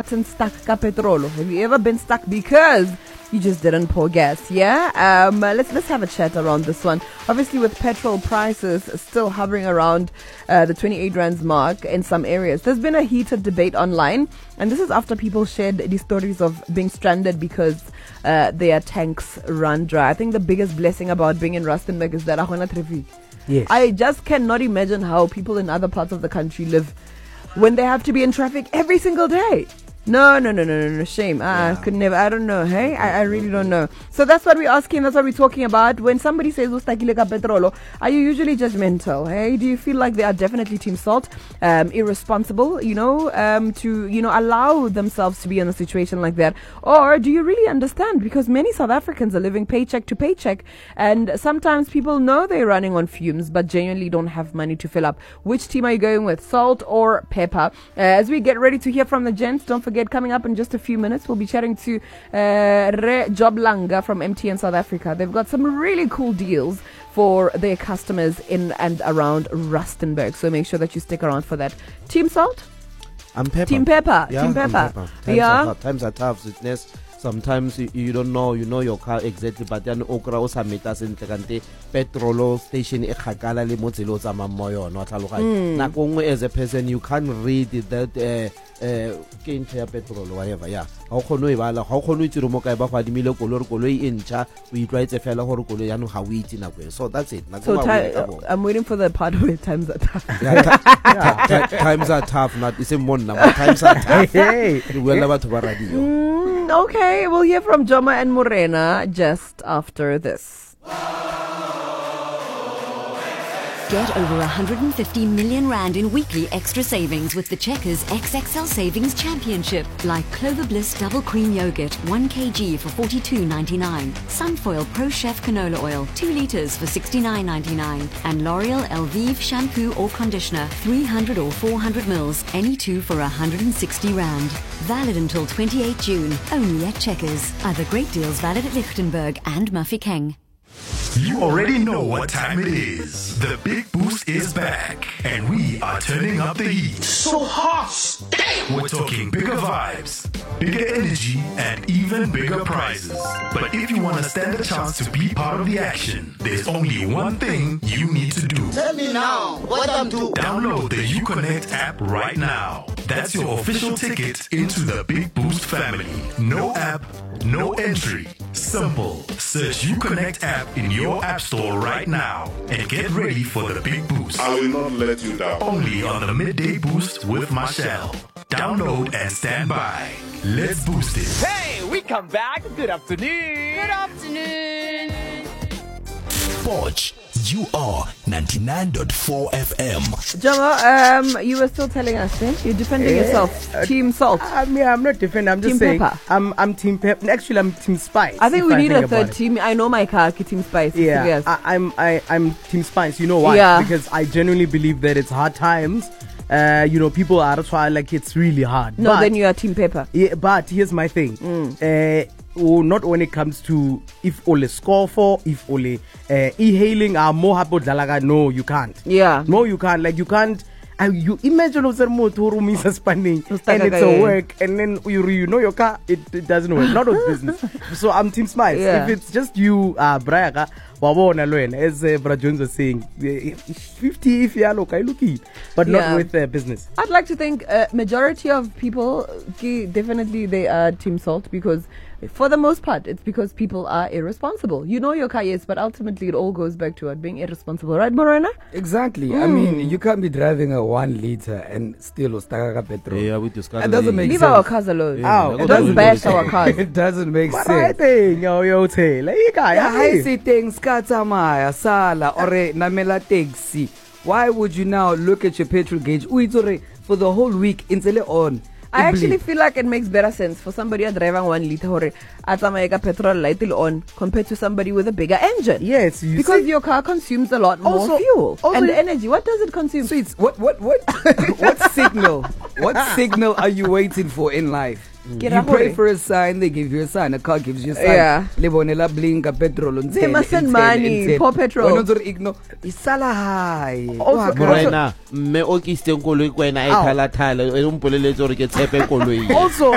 gotten stuck ka petrolo? Have you ever been stuck because you just didn't pour gas? Yeah. Let's have a chat around this one. Obviously, with petrol prices still hovering around the 28 rands mark in some areas, there's been a heated debate online, and this is after people shared the stories of being stranded because their tanks run dry. I think the biggest blessing about being in Rustenburg is that ahona traffic. Yes. I just cannot imagine how people in other parts of the country live when they have to be in traffic every single day. No, shame. I could never. I don't know. Hey, I really don't know. So that's what we're asking. That's what we're talking about. When somebody says "Ustakile ka petrolo," are you usually judgmental? Hey, do you feel like they are definitely Team Salt, irresponsible? To allow themselves to be in a situation like that, or do you really understand? Because many South Africans are living paycheck to paycheck, and sometimes people know they're running on fumes, but genuinely don't have money to fill up. Which team are you going with, salt or pepper? As we get ready to hear from the gents, don't forget. Coming up in just a few minutes, we'll be chatting to Re Joblanga from MTN South Africa. They've got some really cool deals for their customers in and around Rustenburg. So make sure that you stick around for that. Team Salt? I'm Pepper. Team Pepper. Yeah, Team Pepper. Times are tough. Sometimes you don't know, your car exactly, but then okra o sameta sentle kante petrol station e khakala le motselo tsa mamoyo no tlhaloganya na gongwe as a person you can't read that ke ntse petrol whatever ha o khono e bala ha o khono itse mo kae ba go adimile koloi e ntšha o itlwaetse fela gore koloi ya no ga o itse na go. So that's it. So I'm waiting for the part where times are tough. Times are tough, not it's a mon number. Times are tough. Hey, okay, we'll hear from Joma and Morena just after this. Get over 150 million rand in weekly extra savings with the Checkers XXL Savings Championship, like Clover Bliss Double Cream Yogurt 1 kg for $42.99, Sunfoil Pro Chef Canola Oil 2 litres for $69.99, and L'Oreal Elvive Shampoo or Conditioner 300 or 400 mils, any two for 160 rand. Valid until 28 June, only at Checkers. Other great deals valid at Lichtenberg and Mafeking. You already know what time it is. The Big Boost is back, and we are turning up the heat. So hot! We're talking bigger vibes, bigger energy, and even bigger prizes. But if you want to stand a chance to be part of the action, there's only one thing you need to do. Tell me now what I'm doing. Download the UConnect app right now. That's your official ticket into the Big Boost family. No app, no entry. Simple. Search UConnect app in your app store right now and get ready for the Big Boost. I will not let you down. Only on the Midday Boost with Marshall. Download and stand by. Let's boost it. Hey, we come back. Good afternoon. Good afternoon. Forge. You are 99.4 FM. Jama, you were still telling us, eh? You're defending yourself. Team Salt. I'm not defending. I'm just Team saying. Pepper. I'm Team Pepper. Actually, I'm Team Spice. I think we need a third team. I know my car, Team Spice. Yeah, yes. I'm Team Spice. You know why? Yeah. Because I genuinely believe that it's hard times. People are trying, like, it's really hard. No, then you are Team Pepper. Yeah, but here's my thing. Not when it comes to if only score for, if only e-hailing are more happy. No, you can't. Yeah. No, you can't. Like, you can't. You imagine Mr. Spending and it's a work, and then you know your car, it doesn't work. Not with business. So I'm Team Spice. Yeah. If it's just you, Braga, as Brad Jones was saying, 50 if you are looking, but not with business. I'd like to think majority of people definitely they are Team Salt, because for the most part it's because people are irresponsible. You know your car, yes, but ultimately it all goes back to being irresponsible, right, Morena? Exactly. I mean, you can't be driving a 1 liter and still Ostaka petrol. Yeah, we discussed. It doesn't make Leave sense. our cars alone. Yeah, don't bash our cars. It doesn't make sense. I say things katsamaya sala or namela taxi. Why would you now look at your petrol gauge for the whole week until on? I actually feel like it makes better sense for somebody driving 1 liter hore at petrol light on compared to somebody with a bigger engine. Yes, because your car consumes a lot more fuel and energy. What does it consume? Sweets, what signal? What signal are you waiting for in life? You pray for a sign, they give you a sign. A car gives you a sign. Yeah. Lebonela blinka petrol. They must send money for petrol. Isala high. Morena, me o ke isteng koloi kwena e thala thala e mpoleletse gore ke tshepe koloi. Also,